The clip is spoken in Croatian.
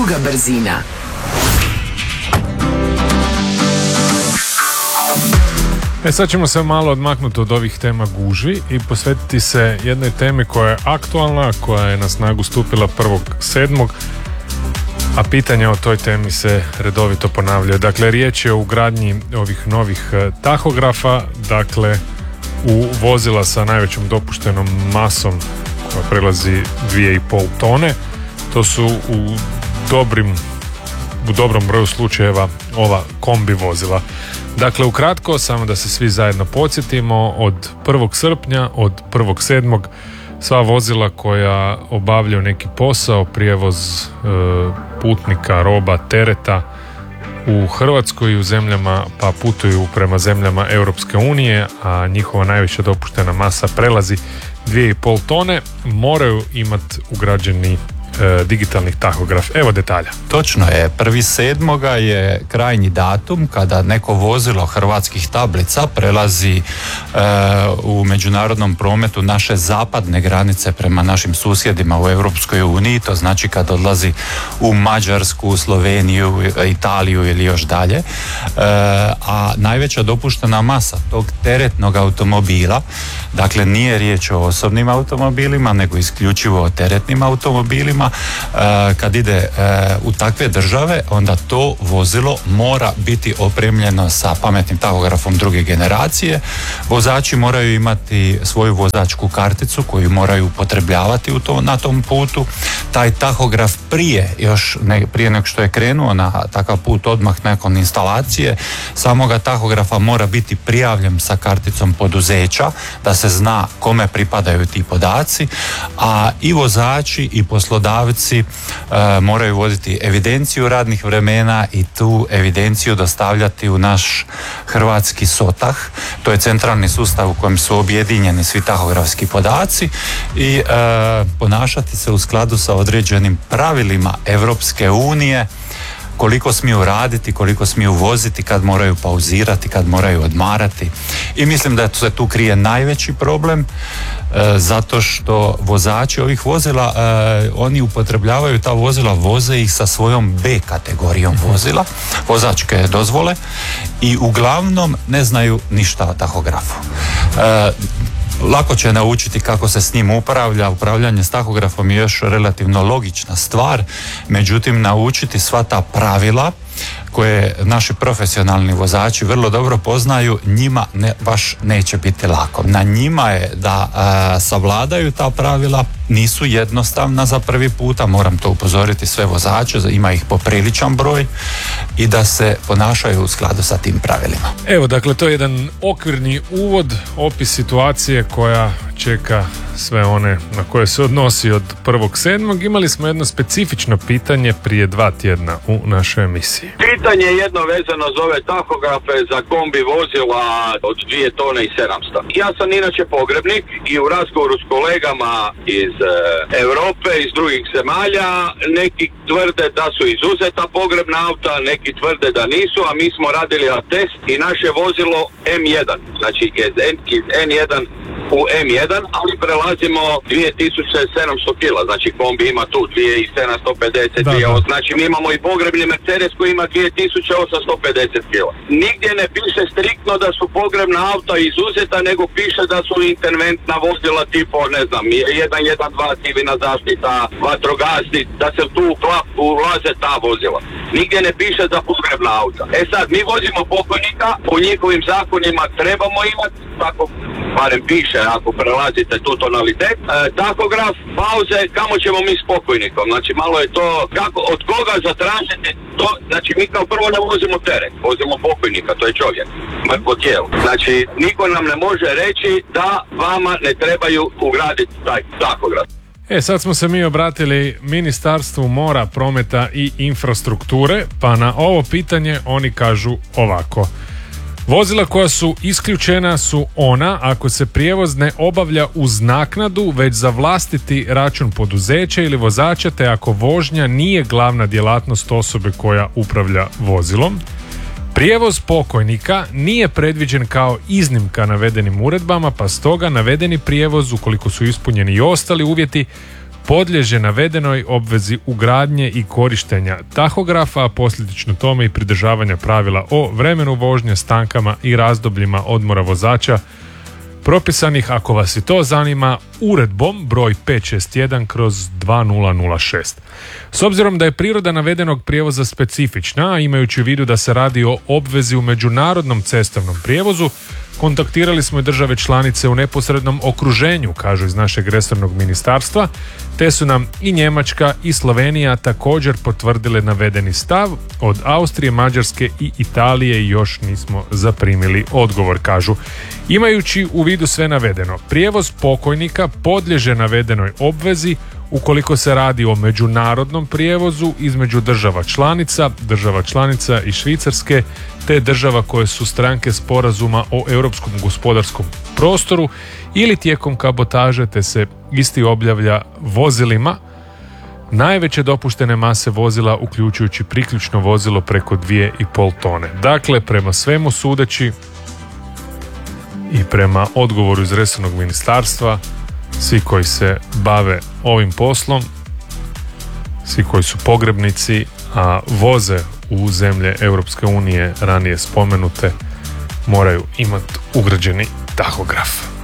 druga brzina. Sad ćemo se malo odmaknuti od ovih tema gužvi i posvetiti se jednoj temi koja je aktualna, koja je na snagu stupila 1.7. A pitanja o toj temi se redovito ponavljaju. Dakle, riječ je o ugradnji ovih novih tahografa, dakle, u vozila sa najvećom dopuštenom masom koja prelazi 2,5 tone. To su u dobrom broju slučajeva ova kombi vozila. Dakle, ukratko, samo da se svi zajedno podsjetimo, od 1. srpnja, od 1.7. sva vozila koja obavljaju neki posao, prijevoz putnika, roba, tereta u Hrvatskoj i u zemljama, pa putuju prema zemljama Europske unije, a njihova najviša dopuštena masa prelazi 2,5 tone, moraju imati ugrađeni digitalni tahograf. Evo detalja. Točno je, 1.7. je krajnji datum kada neko vozilo hrvatskih tablica prelazi u međunarodnom prometu naše zapadne granice prema našim susjedima u Europskoj uniji, to znači kad odlazi u Mađarsku, Sloveniju, Italiju ili još dalje, a najveća dopuštena masa tog teretnog automobila, dakle nije riječ o osobnim automobilima, nego isključivo o teretnim automobilima, kad ide u takve države, onda to vozilo mora biti opremljeno sa pametnim tahografom druge generacije. Vozači moraju imati svoju vozačku karticu koju moraju upotrebljavati na tom putu. Taj tahograf prije nego što je krenuo na takav put, odmah nakon instalacije samoga tahografa mora biti prijavljen sa karticom poduzeća da se zna kome pripadaju ti podaci, a i vozači i poslodavci moraju voditi evidenciju radnih vremena i tu evidenciju dostavljati u naš hrvatski SOTAH. To je centralni sustav u kojem su objedinjeni svi tahografski podaci i ponašati se u skladu sa određenim pravilima Europske unije, koliko smiju raditi, koliko smiju voziti, kad moraju pauzirati, kad moraju odmarati. I mislim da se tu krije najveći problem, zato što vozači ovih vozila, oni upotrebljavaju ta vozila, voze ih sa svojom B kategorijom vozila, vozačke dozvole, i uglavnom ne znaju ništa o tahografu. Lako će naučiti kako se s njim upravlja. Upravljanje s tahografom je još relativno logična stvar, međutim naučiti sva ta pravila koje naši profesionalni vozači vrlo dobro poznaju, njima baš neće biti lako. Na njima je da savladaju ta pravila, nisu jednostavna za prvi puta, moram to upozoriti sve vozače, ima ih popriličan broj, i da se ponašaju u skladu sa tim pravilima. Evo, dakle, to je jedan okvirni uvod, opis situacije koja čeka sve one na koje se odnosi od 1.7. Imali smo jedno specifično pitanje prije 2 tjedna u našoj emisiji. Pitanje jedno vezano za ove tahografe za kombi vozila od 2 tone i 700. Ja sam inače pogrebnik i u razgovoru s kolegama iz Europe, iz drugih zemalja, neki tvrde da su izuzeta pogrebna auta, neki tvrde da nisu, a mi smo radili test i naše vozilo M1, znači iz N1 u M1, ali prelazimo 2700 kila, znači kombi ima tu 2750, znači mi imamo i pogrebni Mercedes koji ima 2850 kila. Nigdje ne piše striktno da su pogrebna auta izuzeta, nego piše da su interventna vozila tipo, ne znam, 112 civilna zaštita, vatrogasni, da se tu ulaze ta vozila. Nigdje ne piše za pogrebna auta. Sad, mi vozimo pokojnika, po njihovim zakonima trebamo imati, tako barem piše ako prelazite tu tonalitet, tahograf, pauze, kamo ćemo mi s pokojnikom, znači malo je to, od koga zatražiti to, znači mi kao prvo ne vozimo teret, vozimo pokojnika, to je čovjek, mrtvo tijelo, znači niko nam ne može reći da vama ne trebaju ugraditi taj tahograf. Sad smo se mi obratili Ministarstvu mora, prometa i infrastrukture, pa na ovo pitanje oni kažu ovako. Vozila koja su isključena su ona ako se prijevoz ne obavlja uz naknadu, već za vlastiti račun poduzeća ili vozača, te ako vožnja nije glavna djelatnost osobe koja upravlja vozilom. Prijevoz pokojnika nije predviđen kao iznimka navedenim uredbama, pa stoga navedeni prijevoz, ukoliko su ispunjeni i ostali uvjeti, podliježe navedenoj obvezi ugradnje i korištenja tahografa, a posljedično tome i pridržavanja pravila o vremenu vožnje, stankama i razdobljima odmora vozača propisanih, ako vas i to zanima, uredbom broj 561/2006. S obzirom da je priroda navedenog prijevoza specifična, a imajući u vidu da se radi o obvezi u međunarodnom cestovnom prijevozu, kontaktirali smo i države članice u neposrednom okruženju, kažu iz našeg resornog ministarstva, te su nam i Njemačka i Slovenija također potvrdile navedeni stav. Od Austrije, Mađarske i Italije još nismo zaprimili odgovor, kažu. Imajući u vidu sve navedeno, prijevoz pokojnika podliježe navedenoj obvezi ukoliko se radi o međunarodnom prijevozu između država članica i Švicarske, te država koje su stranke sporazuma o europskom gospodarskom prostoru ili tijekom kabotaže, te se isti objavlja vozilima najveće dopuštene mase vozila, uključujući priključno vozilo preko 2,5 tone. Dakle, prema svemu sudeći i prema odgovoru iz resornog ministarstva, svi koji se bave ovim poslom, svi koji su pogrebnici, a voze u zemlje Europske unije ranije spomenute, moraju imati ugrađeni tahograf.